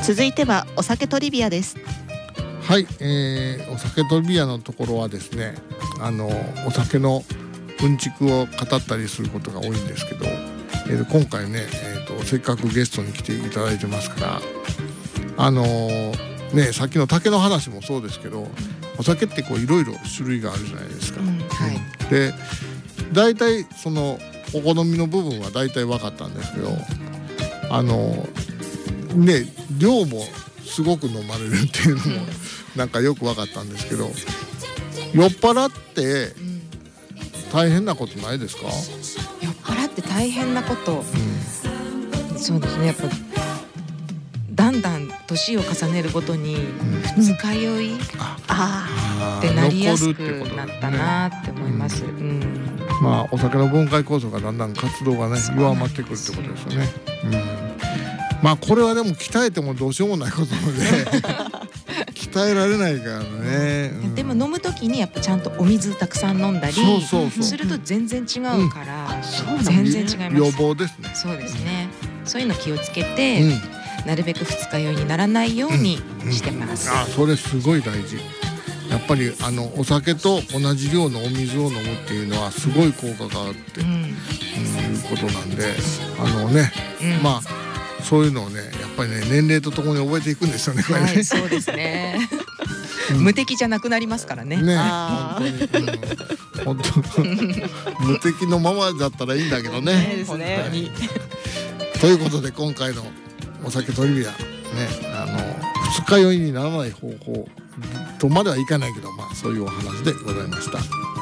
続いてはお酒トリビアです。 はい、お酒トリビアのところはですね、お酒のうんちくを語ったりすることが多いんですけど、今回ね、せっかくゲストに来ていただいてますからさっきの竹の話もそうですけど、お酒ってこういろいろ種類があるじゃないですか、で大体そのお好みの部分は大体分かったんですけど、量もすごく飲まれるっていうのもなんかよく分かったんですけど、酔っ払って大変なことないですか？ 酔っ払って大変なこと、そうですね、やっぱだんだん年を重ねるごとに二日酔いってなりやすくなったなって思います。 まあお酒の分解酵素がだんだん活動がね弱まってくるってことですよね。まあこれはでも鍛えてもどうしようもないことなので鍛えられないからね、 でも飲む時にやっぱちゃんとお水たくさん飲んだりすると全然違うから、全然違います。 予防ですね。 そうですね、そういうの気をつけて、なるべく二日酔いにならないようにしてます。 それすごい大事。やっぱりお酒と同じ量のお水を飲むっていうのはすごい効果があっていうことなんで、まあそういうのをねやっぱりね年齢とともに覚えていくんですよね、これね。 はい、そうですね。無敵じゃなくなりますからね。 本当無敵のままだったらいいんだけどね。 本当に。 ということで今回のお酒トリビアね、二日酔いにならない方法とまではいかないけど、まあそういうお話でございました。